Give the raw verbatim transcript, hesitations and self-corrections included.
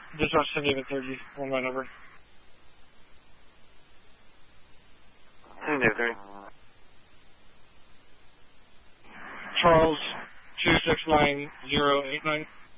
Dispatch ten David thirty, one line over. ten David thirty. Charles two six nine zero eight nine.